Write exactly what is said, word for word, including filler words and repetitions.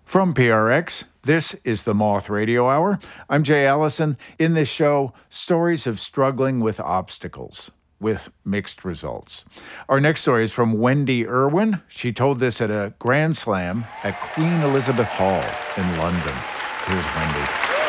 From P R X, this is the Moth Radio Hour. I'm Jay Allison. In this show, stories of struggling with obstacles, with mixed results. Our next story is from Wendy Irwin. She told this at a Grand Slam at Queen Elizabeth Hall in London. Here's Wendy.